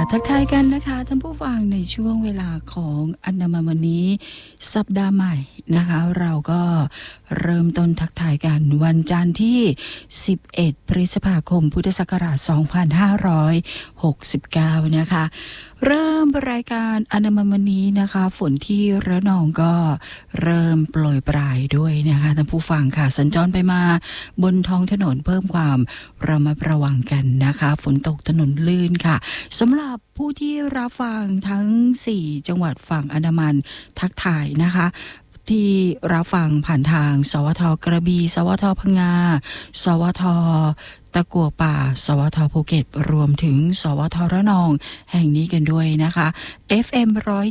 ทักทายกันนะคะท่านผู้ฟังในช่วงเวลาของอันดามันวันนี้สัปดาห์ใหม่นะคะเราก็เริ่มต้นทักทายกันวันจันทร์ที่11พฤษภาคมพุทธศักราช2569นะคะเริ่มรายการอันดามันวันนี้นะคะฝนที่ระนองก็เริ่มโปรยปลายด้วยนะคะท่านผู้ฟังค่ะสัญจรไปมาบนท้องถนนเพิ่มความระมัดระวังกันนะคะฝนตกถนนลื่นค่ะสำหรับผู้ที่รับฟังทั้ง4จังหวัดฝั่งอันดามันทักทายนะคะที่รับฟังผ่านทางสวทกระบี่สวทพังงาสวทตะกั่วป่าสวทภูเก็ตรวมถึงสวทระนองแห่งนี้กันด้วยนะคะ FM